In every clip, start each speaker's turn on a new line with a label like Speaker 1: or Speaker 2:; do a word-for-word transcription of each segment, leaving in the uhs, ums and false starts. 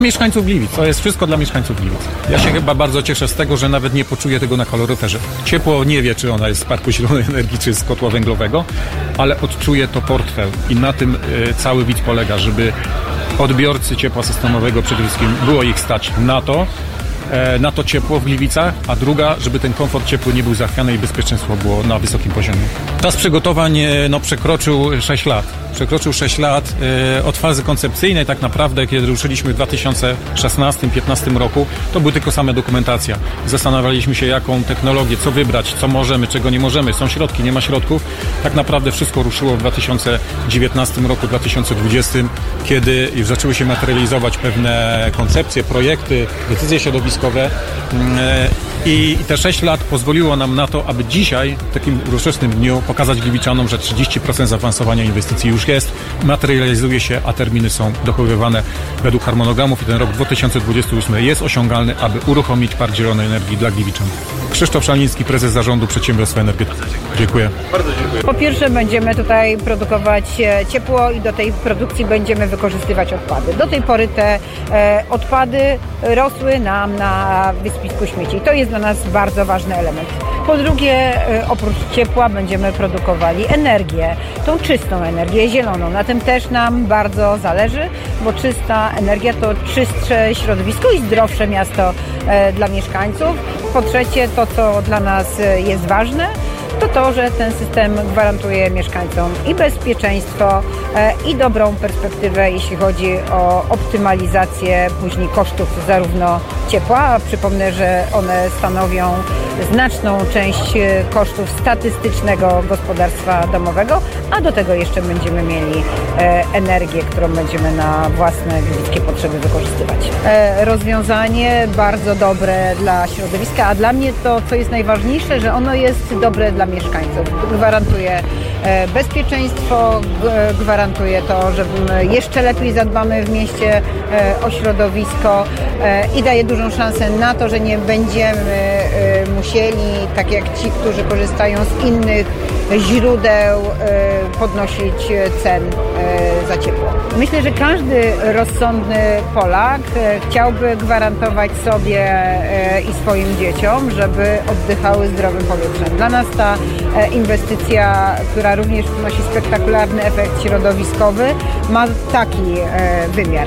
Speaker 1: Mieszkańców Gliwic, to jest wszystko dla mieszkańców Gliwic. Ja się chyba bardzo cieszę z tego, że nawet nie poczuję tego na kaloryferze. Ciepło nie wie, czy ona jest z Parku Zielonej Energii, czy z kotła węglowego, ale odczuje to portfel i na tym y, cały widz polega, żeby odbiorcy ciepła systemowego przede wszystkim było ich stać na to, na to ciepło w Gliwicach, a druga, żeby ten komfort ciepły nie był zachwiany i bezpieczeństwo było na wysokim poziomie. Czas przygotowań no, przekroczył sześć lat. Przekroczył sześć lat e, od fazy koncepcyjnej tak naprawdę, kiedy ruszyliśmy w dwa tysiące szesnastym do dwa tysiące piętnastego roku, to były tylko same dokumentacja. Zastanawialiśmy się, jaką technologię, co wybrać, co możemy, czego nie możemy. Są środki, nie ma środków. Tak naprawdę wszystko ruszyło w dwa tysiące dziewiętnastym roku, dwa tysiące dwudziestym, kiedy już zaczęły się materializować pewne koncepcje, projekty, decyzje środowiskowe. E, I te sześć lat pozwoliło nam na to, aby dzisiaj, w takim uroczystym dniu, pokazać Gliwiczanom, że trzydzieści procent zaawansowania inwestycji już jest, materializuje się, a terminy są dochowywane według harmonogramów i ten rok dwa tysiące dwudziesty ósmy jest osiągalny, aby uruchomić Park Zielonej Energii dla Gliwiczan. Krzysztof Szalnicki, prezes Zarządu Przedsiębiorstwa Energetycznego. Dziękuję.
Speaker 2: Bardzo dziękuję.
Speaker 3: Po pierwsze będziemy tutaj produkować ciepło i do tej produkcji będziemy wykorzystywać odpady. Do tej pory te e, odpady rosły nam na wysypisku śmieci. To jest dla nas bardzo ważny element. Po drugie, e, oprócz ciepła będziemy produkowali energię, tą czystą energię, zieloną. Na tym też nam bardzo zależy, bo czysta energia to czystsze środowisko i zdrowsze miasto e, dla mieszkańców. Po trzecie, to co dla nas jest ważne, to to, że ten system gwarantuje mieszkańcom i bezpieczeństwo, i dobrą perspektywę, jeśli chodzi o optymalizację później kosztów zarówno ciepła. Przypomnę, że one stanowią znaczną część kosztów statystycznego gospodarstwa domowego, a do tego jeszcze będziemy mieli energię, którą będziemy na własne gliwickie potrzeby wykorzystywać. Rozwiązanie bardzo dobre dla środowiska, a dla mnie to, co jest najważniejsze, że ono jest dobre dla mieszkańców. Gwarantuje bezpieczeństwo, gwarantuje to, że jeszcze lepiej zadbamy w mieście o środowisko i daje dużą szansę na to, że nie będziemy musieli, tak jak ci, którzy korzystają z innych źródeł, podnosić cen za ciepło. Myślę, że każdy rozsądny Polak chciałby gwarantować sobie i swoim dzieciom, żeby oddychały zdrowym powietrzem. Dla nas ta inwestycja, która również przynosi spektakularny efekt środowiskowy, ma taki wymiar.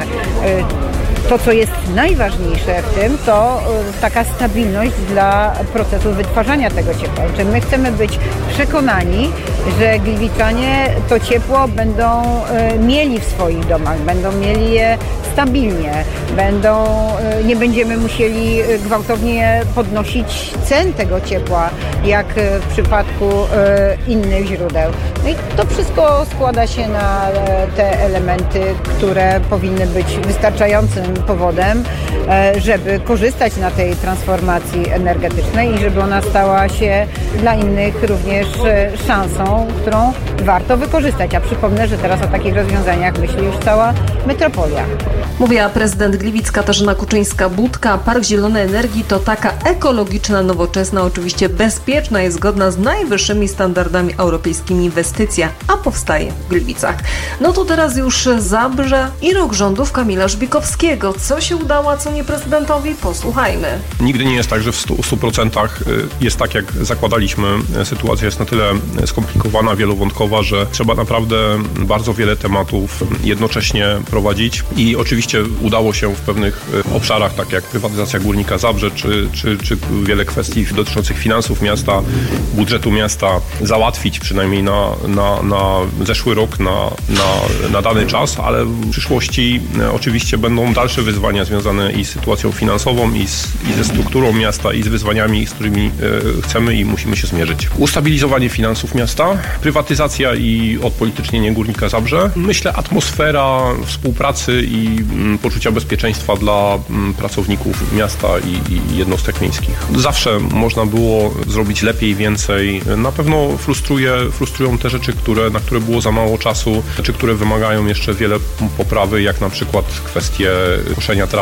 Speaker 3: To, co jest najważniejsze w tym, to taka stabilność dla procesu wytwarzania tego ciepła. Czyli my chcemy być przekonani, że Gliwiczanie to ciepło będą mieli w swoich domach, będą mieli je stabilnie, będą, nie będziemy musieli gwałtownie podnosić cen tego ciepła, jak w przypadku innych źródeł. No i to wszystko składa się na te elementy, które powinny być wystarczającym powodem, żeby korzystać na tej transformacji energetycznej i żeby ona stała się dla innych również szansą, którą warto wykorzystać. A przypomnę, że teraz o takich rozwiązaniach myśli już cała metropolia.
Speaker 4: Mówiła prezydent Gliwic Katarzyna Kuczyńska-Budka. Park Zielonej Energii to taka ekologiczna, nowoczesna, oczywiście bezpieczna i zgodna z najwyższymi standardami europejskimi inwestycja, a powstaje w Gliwicach. No to teraz już Zabrze i rok rządów Kamila Żbikowskiego. Co się udało, a co nie prezydentowi? Posłuchajmy.
Speaker 2: Nigdy nie jest tak, że w stu procentach jest tak, jak zakładaliśmy. Sytuacja jest na tyle skomplikowana, wielowątkowa, że trzeba naprawdę bardzo wiele tematów jednocześnie prowadzić i oczywiście udało się w pewnych obszarach, tak jak prywatyzacja Górnika Zabrze, czy, czy, czy wiele kwestii dotyczących finansów miasta, budżetu miasta załatwić, przynajmniej na, na, na zeszły rok, na, na, na dany czas, ale w przyszłości oczywiście będą dalsze wyzwania związane i z sytuacją finansową, i, z, i ze strukturą miasta, i z wyzwaniami, z którymi e, chcemy i musimy się zmierzyć. Ustabilizowanie finansów miasta, prywatyzacja i odpolitycznienie Górnika Zabrze. Myślę, atmosfera współpracy i m, poczucia bezpieczeństwa dla m, pracowników miasta i, i jednostek miejskich. Zawsze można było zrobić lepiej, więcej. Na pewno frustruje, frustrują te rzeczy, które, na które było za mało czasu, czy które wymagają jeszcze wiele poprawy, jak na przykład kwestie koszenia traw w Zabrzu,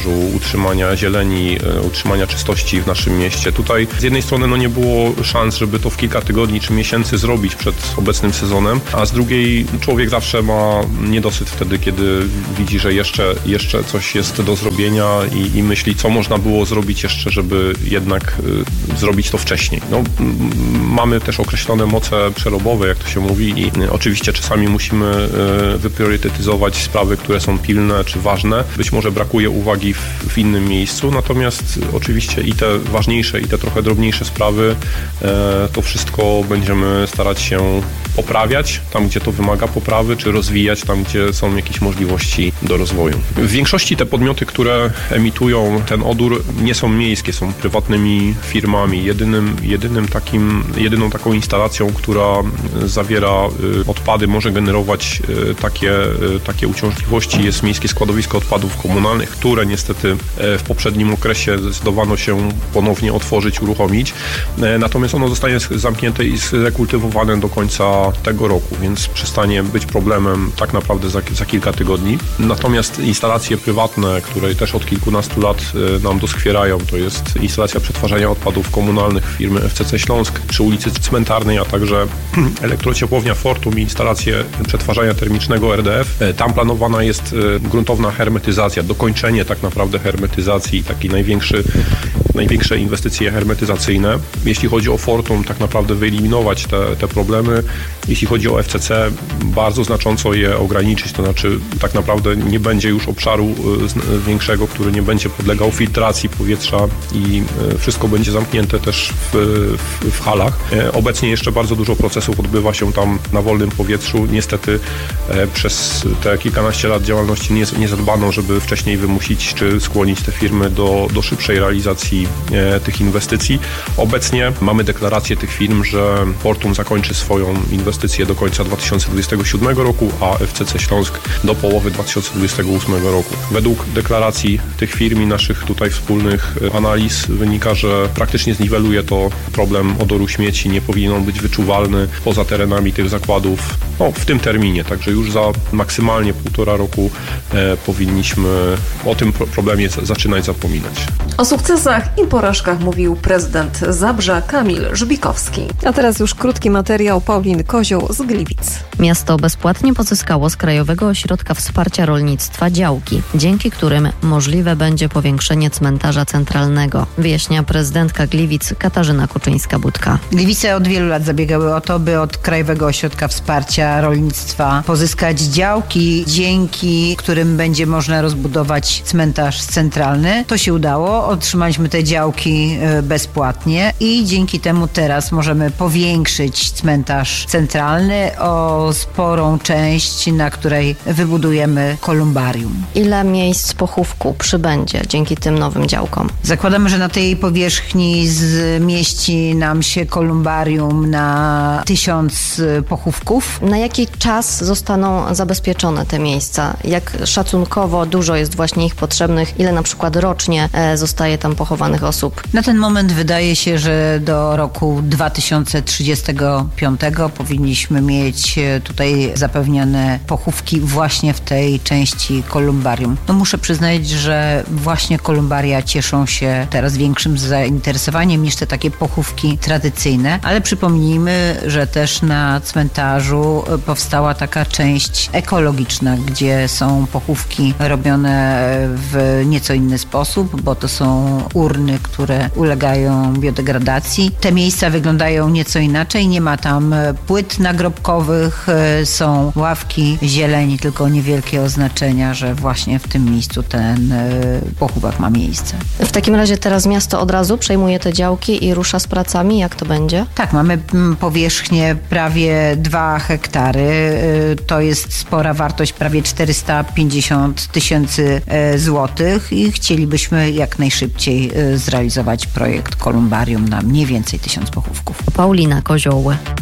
Speaker 2: pejzażu, utrzymania zieleni, utrzymania czystości w naszym mieście. Tutaj z jednej strony no, nie było szans, żeby to w kilka tygodni czy miesięcy zrobić przed obecnym sezonem, a z drugiej człowiek zawsze ma niedosyt wtedy, kiedy widzi, że jeszcze, jeszcze coś jest do zrobienia i, i myśli, co można było zrobić jeszcze, żeby jednak y, zrobić to wcześniej. No, m, mamy też określone moce przerobowe, jak to się mówi i y, oczywiście czasami musimy y, wypriorytetyzować sprawy, które są pilne czy ważne. Być może brakuje uwagi w, w innym miejscu, natomiast oczywiście i te ważniejsze, i te trochę drobniejsze sprawy, y, to wszystko będziemy starać się poprawiać tam, gdzie to wymaga poprawy, czy rozwijać tam, gdzie są jakieś możliwości do rozwoju. W większości te podmioty, które emitują ten odór, nie są miejskie, są prywatnymi firmami. Jedynym, jedynym takim, jedyną taką instalacją, która zawiera odpady, może generować takie, takie uciążliwości, jest Miejskie Składowisko Odpadów Komunalnych, które niestety w poprzednim okresie zdecydowano się ponownie otworzyć, uruchomić. Natomiast ono zostanie zamknięte i zrekultywowane do końca tego roku, więc przestanie być problemem tak naprawdę za, za kilka tygodni. Natomiast instalacje prywatne, które też od kilkunastu lat nam doskwierają, to jest instalacja przetwarzania odpadów komunalnych firmy F C C Śląsk przy ulicy Cmentarnej, a także elektrociepłownia Fortum i instalacje przetwarzania termicznego R D F. Tam planowana jest gruntowna hermetyzacja, dokończenie tak naprawdę hermetyzacji, taki największy, największe inwestycje hermetyzacyjne. Jeśli chodzi o Fortum, tak naprawdę wyeliminować te, te problemy. Jeśli chodzi o F C C, bardzo znacząco je ograniczyć, to znaczy tak naprawdę nie będzie już obszaru większego, który nie będzie podlegał filtracji powietrza i wszystko będzie zamknięte też w, w, w halach. Obecnie jeszcze bardzo dużo procesów odbywa się tam na wolnym powietrzu. Niestety przez te kilkanaście lat działalności nie, nie zadbano, żeby wcześniej wymusić czy skłonić te firmy do, do szybszej realizacji tych inwestycji. Obecnie mamy deklarację tych firm, że Fortum zakończy swoją inwestycje do końca dwa tysiące dwudziestego siódmego roku, a F C C Śląsk do połowy dwa tysiące dwudziestego ósmego roku. Według deklaracji tych firm i naszych tutaj wspólnych analiz wynika, że praktycznie zniweluje to problem odoru śmieci, nie powinien on być wyczuwalny poza terenami tych zakładów no, w tym terminie, także już za maksymalnie półtora roku e, powinniśmy o tym pro- problemie zaczynać zapominać.
Speaker 4: O sukcesach i porażkach mówił prezydent Zabrza Kamil Żbikowski.
Speaker 5: A teraz już krótki materiał Pauliny Kozioł z Gliwic.
Speaker 6: Miasto bezpłatnie pozyskało z Krajowego Ośrodka Wsparcia Rolnictwa działki, dzięki którym możliwe będzie powiększenie cmentarza centralnego, wyjaśnia prezydentka Gliwic Katarzyna Kuczyńska-Budka.
Speaker 3: Gliwice od wielu lat zabiegały o to, by od Krajowego Ośrodka Wsparcia Rolnictwa pozyskać działki, dzięki którym będzie można rozbudować cmentarz centralny. To się udało, otrzymaliśmy te działki bezpłatnie i dzięki temu teraz możemy powiększyć cmentarz centralny o sporą część, na której wybudujemy kolumbarium.
Speaker 6: Ile miejsc pochówku przybędzie dzięki tym nowym działkom?
Speaker 3: Zakładamy, że na tej powierzchni zmieści nam się kolumbarium na tysiąc pochówków.
Speaker 6: Na jaki czas zostaną zabezpieczone te miejsca? Jak szacunkowo dużo jest właśnie ich potrzebnych? Ile na przykład rocznie zostaje tam pochowanych osób?
Speaker 3: Na ten moment wydaje się, że do roku dwa tysiące trzydziestego piątego powinniśmy mieć tutaj zapewnione pochówki właśnie w tej części kolumbarium. No muszę przyznać, że właśnie kolumbaria cieszą się teraz większym zainteresowaniem niż te takie pochówki tradycyjne, ale przypomnijmy, że też na cmentarzu powstała taka część ekologiczna, gdzie są pochówki robione w nieco inny sposób, bo to są urny, które ulegają biodegradacji. Te miejsca wyglądają nieco inaczej, nie ma tam płyt nagrobkowych, są ławki, zieleń, tylko niewielkie oznaczenia, że właśnie w tym miejscu ten pochówek ma miejsce.
Speaker 6: W takim razie teraz miasto od razu przejmuje te działki i rusza z pracami? Jak to będzie?
Speaker 3: Tak, mamy powierzchnię prawie dwa hektary. To jest spora wartość, prawie czterysta pięćdziesiąt tysięcy złotych i chcielibyśmy jak najszybciej zrealizować projekt kolumbarium na mniej więcej tysiąc pochówków.
Speaker 6: Paulina Kozioł.